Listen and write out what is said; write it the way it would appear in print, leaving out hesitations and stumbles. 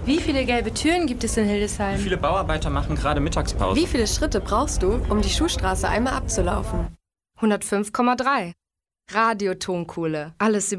Wie viele gelbe Türen gibt es in Hildesheim? Wie viele Bauarbeiter machen gerade Mittagspause? Wie viele Schritte brauchst du, um die Schuhstraße einmal abzulaufen? 105,3. Radio Tonkohle. Alles über